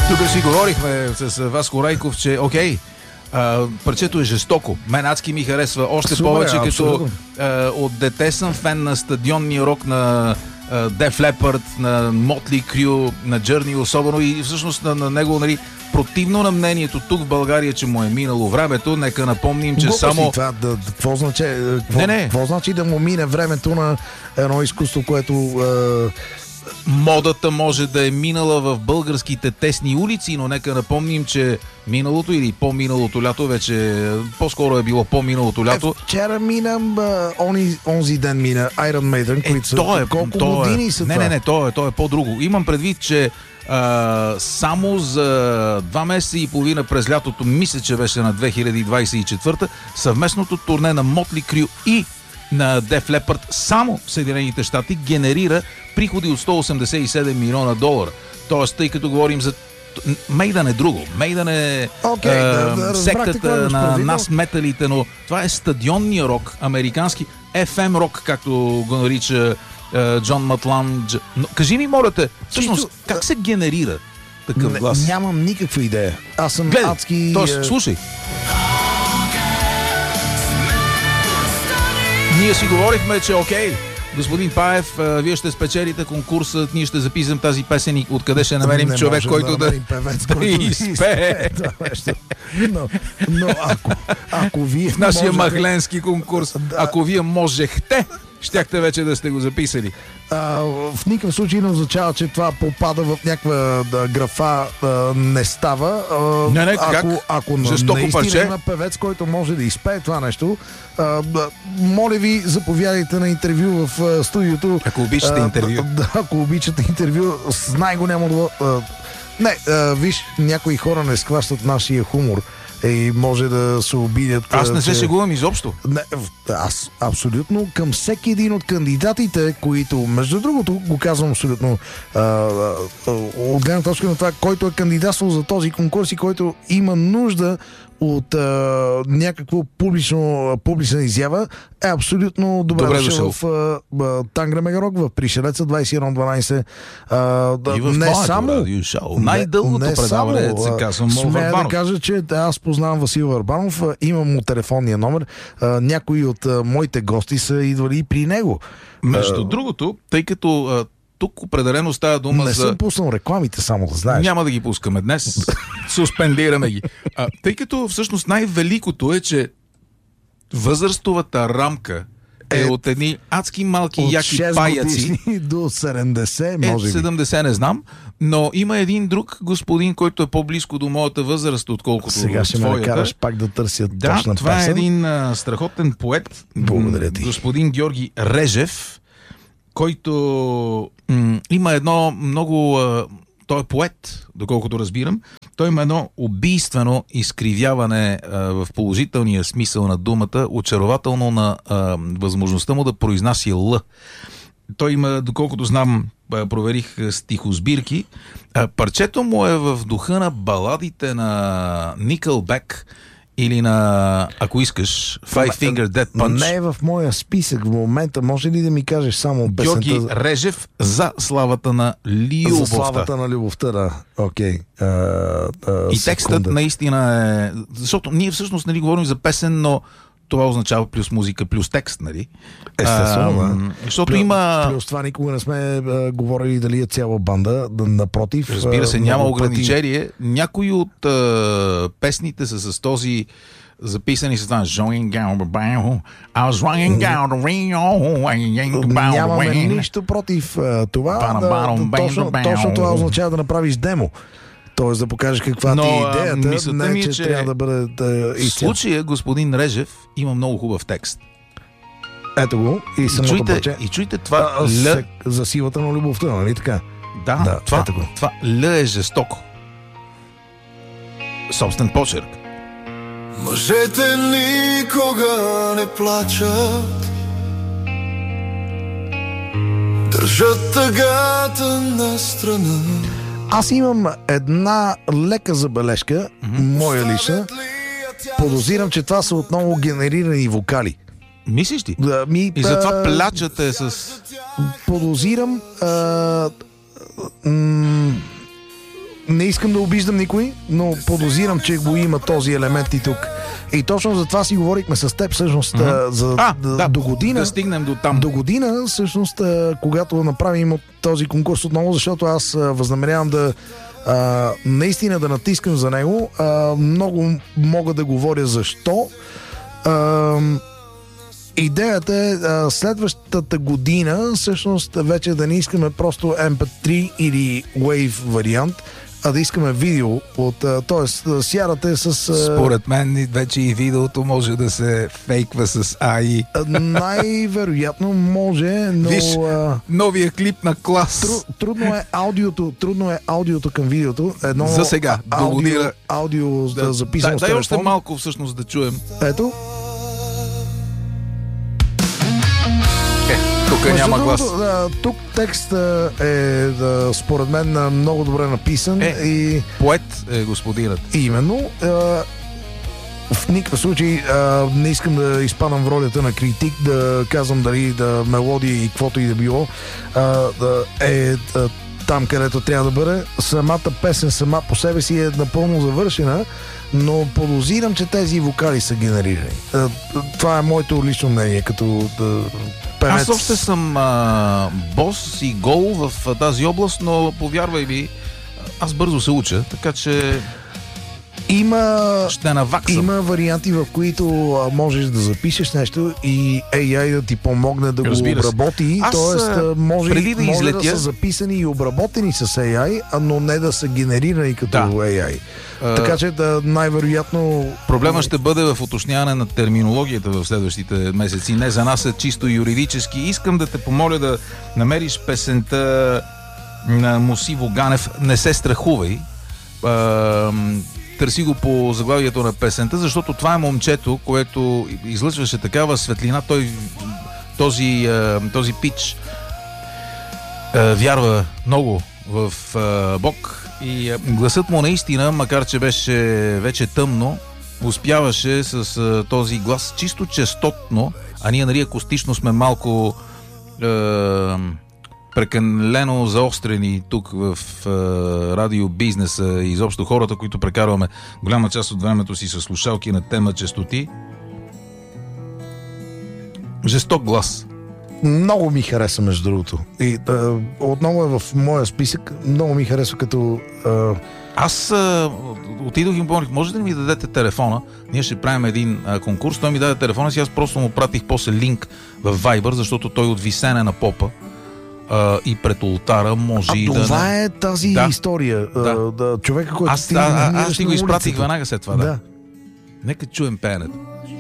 Тук си говорихме с Васко Райков, че окей, парчето е жестоко. Мен адски ми харесва още повече, като от дете съм фен на стадионния рок на Def Leppard, на Motley Crue, на Journey особено, и всъщност на него, нали, противно на мнението тук в България, че му е минало времето, нека напомним, че само... Какво значи да му мине времето на едно изкуство, което... Модата може да е минала в българските тесни улици, но нека напомним, че миналото или по-миналото лято, вече по-скоро е било по-миналото лято. Вчера минам, онзи ден мина Iron Maiden, които са колко години са това? Не, то е по-друго. Имам предвид, че само за 2 месеца и половина през лятото, мисля, че беше на 2024, съвместното турне на Motley Crue и на Def Leppard само в Съединените щати генерира приходи от $187 милиона. Тоест, тъй като говорим за Мейдън е друго. Мейдън е сектата на нас металите, но това е стадионния рок, американски FM рок, както го нарича Джон Матлан. Но, кажи ми, моля те, всъщност, как се генерира такъв глас? Нямам никаква идея. Аз съм адски... Тоест, слушай. Ние си говорихме, че окей, господин Паев, вие ще спечелите конкурса, ние ще записам тази песен и откъде ще намерим човек, който да изпее. Но ако вие... В нашия махленски конкурс, ако вие можехте, щяхте вече да сте го записали. В никакъв случай не означава, че това попада в някаква графа, не става. Ако наистина има певец, който може да изпее това нещо, моля ви, заповядайте на интервю в студиото. Ако обичате интервю. Ако обичате интервю с най-голямо удоволствие. Не, виж, някои хора не схващат нашия хумор и може да се обидят. Аз не се шегувам изобщо. Не, аз абсолютно към всеки един от кандидатите, които, между другото, го казвам абсолютно от гледна точка на това, който е кандидатствал за този конкурс и който има нужда от някакво публична изява, е абсолютно добре дошъл в Тангра Мегарок, в Пришелеца 2112. Не само най-дългото предаване, се казвам, смея да кажа, че аз познавам Васил Върбанов, имам му телефонния номер, някои от моите гости са идвали и при него. Между другото, тъй като тук определено става дума не съм пуснал рекламите, само да знаеш. Няма да ги пускаме днес. Суспендираме ги. Тъй като всъщност най-великото е, че възрастовата рамка е от едни адски малки яки паяци. До 70, може би. 70 не знам, но има един друг господин, който е по-близко до моята възраст, отколкото сега ще ме накараш пак да търся точна песен. Това е един страхотен поет. Благодаря ти. Господин Георги Режев, който има едно много... той е поет, доколкото разбирам. Той има едно убийствено изкривяване в положителния смисъл на думата, очарователно на възможността му да произнася Л. Той има, доколкото знам, проверих стихосбирки. Парчето му е в духа на баладите на Nickelback или на, ако искаш, Five Finger Death Punch. Не е в моя списък в момента. Може ли да ми кажеш само песента? Георги Режев, За славата на любовта. За славата на любовта, да. Окей. И текстът наистина е... Защото ние всъщност, нали, говорим за песен, но това означава плюс музика, плюс текст, нали? Естествено, защото има... Плюс това никога не сме говорили дали е цяла банда, напротив. Разбира се, няма ограничение. Някои от песните са с този записани с това. Нямаме нищо против това. Точно това означава да направиш демо. Т.е. да покажеш каква ти е идеята, не че трябва да бъде в случая господин Режев има много хубав текст. Ето го и самото парче. И чуйте това за силата на любовта, нали така? Да, това Л е жестоко. Собствен почерк. Мъжете никога не плачат, държат тъгата на страна. Аз имам една лека забележка, моя лична. Подозирам, че това са отново генерирани вокали. Мислиш ти? И затова плачате с... Подозирам... не искам да обиждам никой, но подозирам, че го има този елемент и тук. И точно за това си говорихме с теб, всъщност, до година. Да стигнем до там. До година, всъщност, когато направим от този конкурс отново, защото аз възнамерявам да наистина да натискам за него. Много мога да говоря защо. Идеята е следващата година всъщност вече да не искаме просто MP3 или Wave вариант, а да искаме видео т.е. сярате с... Според мен вече и видеото може да се фейква с AI. Най-вероятно може, но... Виж, новия клип на Клас. Трудно е аудиото към видеото. За сега, аудио да записано с телефон. Дай още малко всъщност да чуем. Ето. Тук няма глас. Тук текстът е според мен много добре написан. И поет е господинът. Именно. В никакъв случай не искам да изпадам в ролята на критик, да казвам дали да мелодия и каквото и да било там, където трябва да бъде. Самата песен сама по себе си е напълно завършена, но подозирам, че тези вокали са генерирани. Това е моето лично мнение, като певец. Аз още съм бос и гол в тази област, но повярвай ми, аз бързо се уча, така че ще наваксам. Има варианти, в които можеш да запишеш нещо и AI да ти помогне да го обработи. Тоест, може да са записани и обработени с AI, но не да са генерирани като AI. Така че най-вероятно... Проблема ще бъде в уточняване на терминологията в следващите месеци. Не, за нас е чисто юридически. Искам да те помоля да намериш песента на Мусиво Ганев "Не се страхувай". Търси го по заглавието на песента, защото това е момчето, което излъчваше такава светлина. Този пич вярва много в Бог и гласът му наистина, макар че беше вече тъмно, успяваше с този глас чисто честотно, а ние акустично сме малко прекалено заострени тук в радиобизнеса и изобщо хората, които прекарваме голяма част от времето си с слушалки на тема честоти. Жесток глас. Много ми хареса, между другото. И отново е в моя списък. Много ми хареса като... Аз отидох и му помолих, може да ми дадете телефона? Ние ще правим един конкурс. Той ми даде телефона си, аз просто му пратих после линк в Viber, защото той от висене на попа и пред ултара може и да... Това е тази история. Човека, който аз ще го изпратих веднага след това. Да. Нека чуем пеенето.